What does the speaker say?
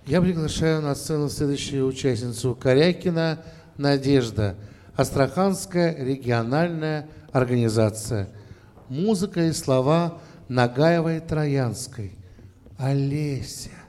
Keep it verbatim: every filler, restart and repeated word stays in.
Я приглашаю на сцену следующую участницу Корякина Надежда, Астраханская региональная организация. Музыка и слова Нагаевой-Троянской. Олеся.